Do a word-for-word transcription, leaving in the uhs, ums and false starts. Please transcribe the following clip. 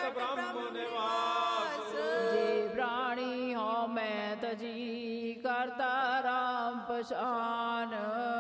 ਬ੍ਰਹਮ ਨਿਵਾਸ। ਜੇ ਪ੍ਰਾਣੀ ਹਉ ਮੈਂ ਤਜੀ ਕਰਤਾ ਰਾਮ ਪਛਾਨ।